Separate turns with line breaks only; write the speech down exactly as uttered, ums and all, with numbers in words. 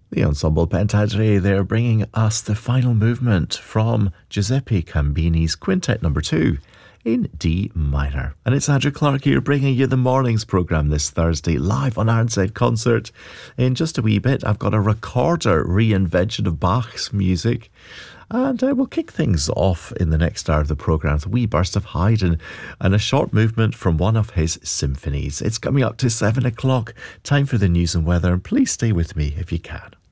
The Ensemble Pentadre, they're bringing us the final movement from Giuseppe Cambini's Quintet number two in D minor. And it's Andrew Clark here bringing you the morning's programme this Thursday live on R N Z Concert. In just a wee bit, I've got a recorder reinvention of Bach's music. And uh, we'll kick things off in the next hour of the programme with a wee burst of Haydn and a short movement from one of his symphonies. It's coming up to seven o'clock. Time for the news and weather, and please stay with me if you can.